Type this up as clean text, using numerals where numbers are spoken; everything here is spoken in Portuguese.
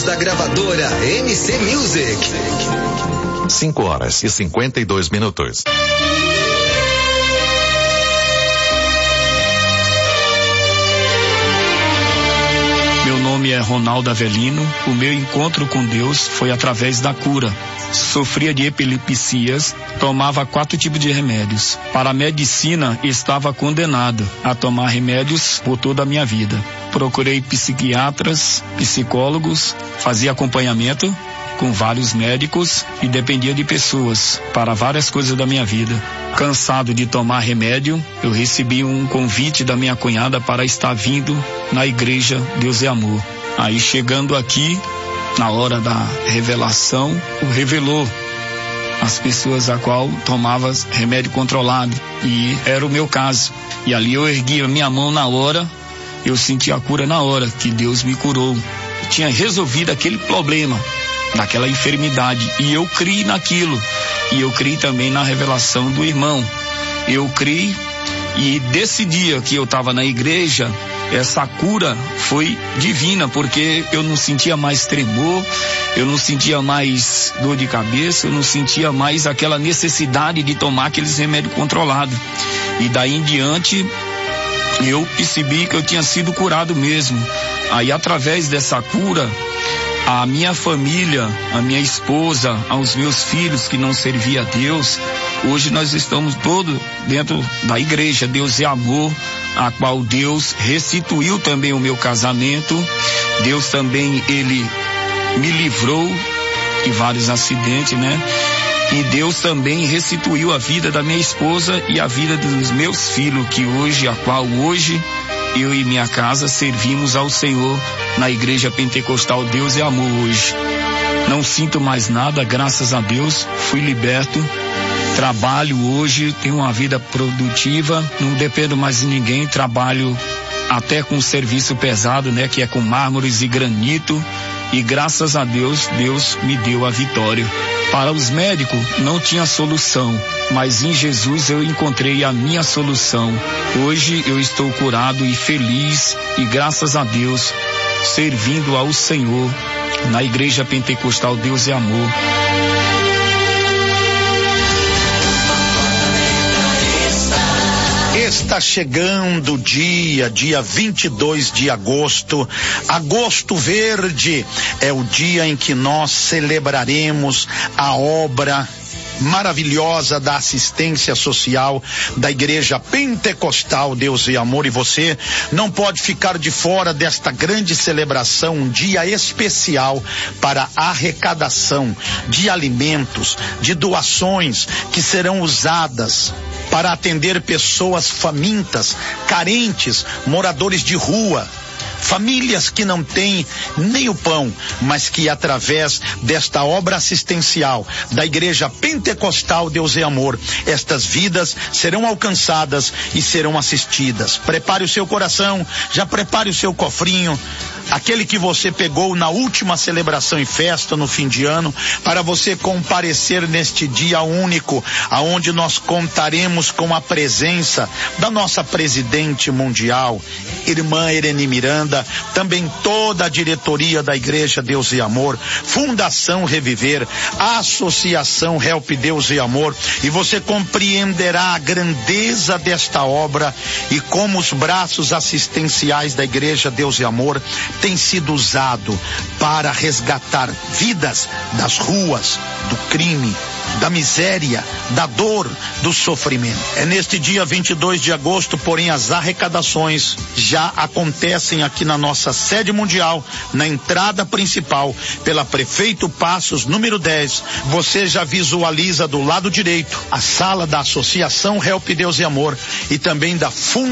da gravadora MC Music. 5h52. Meu nome é Ronaldo Avelino. O meu encontro com Deus foi através da cura. Sofria de epilepsias, tomava 4 tipos de remédios. Para a medicina, estava condenado a tomar remédios por toda a minha vida. Procurei psiquiatras, psicólogos, fazia acompanhamento com vários médicos e dependia de pessoas para várias coisas da minha vida. Cansado de tomar remédio, eu recebi um convite da minha cunhada para estar vindo na igreja Deus é Amor. Aí chegando aqui, na hora da revelação, revelou as pessoas a qual tomava remédio controlado, e era o meu caso. E ali eu ergui a minha mão na hora, eu senti a cura na hora, que Deus me curou. Eu tinha resolvido aquele problema, naquela enfermidade, e eu criei naquilo, e eu criei também na revelação do irmão. Eu criei, e desse dia que eu estava na igreja, essa cura foi divina, porque eu não sentia mais tremor, eu não sentia mais dor de cabeça, eu não sentia mais aquela necessidade de tomar aqueles remédios controlados. E daí em diante, eu percebi que eu tinha sido curado mesmo. Aí através dessa cura, a minha família, a minha esposa, aos meus filhos que não serviam a Deus, hoje nós estamos todos dentro da igreja Deus é Amor, a qual Deus restituiu também o meu casamento. Deus também, Ele me livrou de vários acidentes, né? E Deus também restituiu a vida da minha esposa e a vida dos meus filhos, que hoje, a qual hoje eu e minha casa servimos ao Senhor na igreja pentecostal Deus é Amor hoje. Não sinto mais nada, graças a Deus, fui liberto. Trabalho hoje, tenho uma vida produtiva, não dependo mais de ninguém, trabalho até com serviço pesado, né, que é com mármores e granito, e graças a Deus, Deus me deu a vitória. Para os médicos não tinha solução, mas em Jesus eu encontrei a minha solução. Hoje eu estou curado e feliz, e graças a Deus, servindo ao Senhor na igreja pentecostal Deus é Amor. Está chegando o dia 22 de agosto. Agosto Verde é o dia em que nós celebraremos a obra maravilhosa da assistência social da igreja pentecostal Deus e Amor, e você não pode ficar de fora desta grande celebração, um dia especial para arrecadação de alimentos, de doações que serão usadas para atender pessoas famintas, carentes, moradores de rua, famílias que não têm nem o pão, mas que através desta obra assistencial da igreja pentecostal Deus é Amor, estas vidas serão alcançadas e serão assistidas. Prepare o seu coração, já prepare o seu cofrinho, aquele que você pegou na última celebração e festa no fim de ano, para você comparecer neste dia único, aonde nós contaremos com a presença da nossa presidente mundial, irmã Irene Miranda, também toda a diretoria da igreja Deus e Amor, Fundação Reviver, Associação Help Deus e Amor, e você compreenderá a grandeza desta obra e como os braços assistenciais da igreja Deus e Amor tem sido usado para resgatar vidas das ruas, do crime, da miséria, da dor, do sofrimento. É neste dia 22 de agosto, porém as arrecadações já acontecem aqui na nossa sede mundial, na entrada principal, pela Prefeito Passos, número 10. Você já visualiza do lado direito a sala da Associação Help Deus e Amor e também da Fundação